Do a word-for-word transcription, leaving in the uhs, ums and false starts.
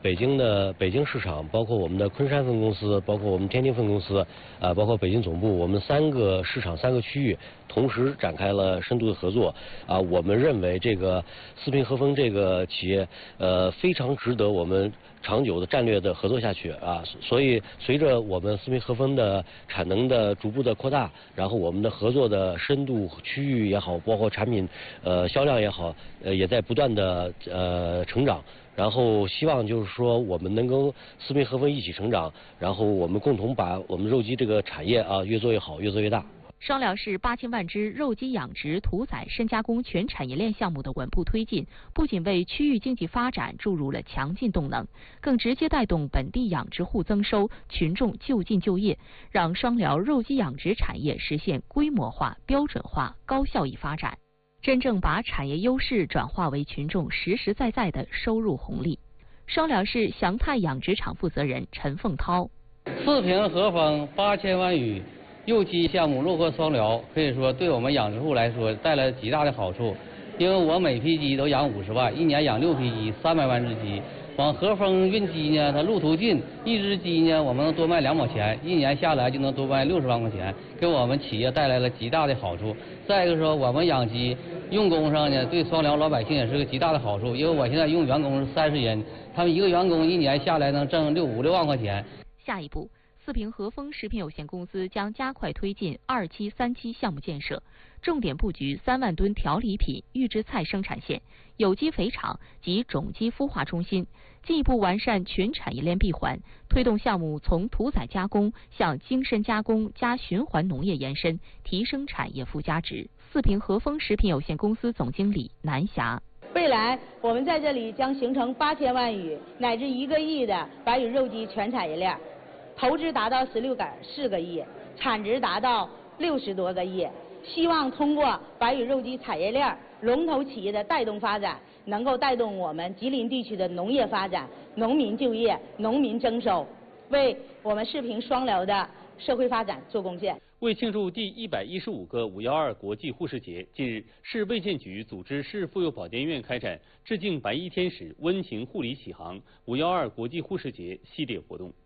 北京的北京市场，包括我们的昆山分公司，包括我们天津分公司，啊，包括北京总部，我们三个市场三个区域同时展开了深度的合作。啊，我们认为这个四平和风这个企业，呃，非常值得我们长久的战略的合作下去啊。所以，随着我们四平和风的产能的逐步的扩大，然后我们的合作的深度区域也好，包括产品呃销量也好，呃，也在不断的呃成长。然后希望就是说，我们能够四平和风一起成长，然后我们共同把我们肉鸡这个产业啊越做越好，越做越大。 双辽市八千万只肉鸡养殖、屠宰、深加工全产业链项目的稳步推进，不仅为区域经济发展注入了强劲动能，更直接带动本地养殖户增收、群众就近就业，让双辽肉鸡养殖产业实现规模化、标准化、高效益发展。真正把产业优势转化为群众实实在在的收入红利。双辽市祥泰养殖场负责人陈凤涛： 四平和风八千万余肉鸡项目落户双辽，可以说对我们养殖户来说带来极大的好处。因为我每批鸡都养五十万，一年养六批鸡，三百万只鸡。往和风运鸡呢，它路途近，一只鸡呢我们能多卖两毛钱，一年下来就能多卖六十万块钱，给我们企业带来了极大的好处。再一个说，我们养鸡用工上呢，对双辽老百姓也是个极大的好处。因为我现在用员工是三十人，他们一个员工一年下来能挣六五六万块钱。 下一步，四平和风食品有限公司将加快推进二期、三期项目建设，重点布局三万吨调理品、预制菜生产线、有机肥厂及种鸡孵化中心，进一步完善全产业链闭环，推动项目从屠宰加工向精深加工加循环农业延伸，提升产业附加值。四平和风食品有限公司总经理南霞： 未来我们在这里将形成八千万余乃至一个亿的白羽肉鸡全产业链，投资达到十六点四个亿，产值达到六十多个亿。希望通过白羽肉鸡产业链龙头企业的带动发展，能够带动我们吉林地区的农业发展、农民就业、农民增收，为我们四平双辽的社会发展做贡献。 为庆祝第一百一十五个五幺二国际护士节，近日市卫健局组织市妇幼保健院开展致敬白衣天使、温情护理启航五幺二国际护士节系列活动。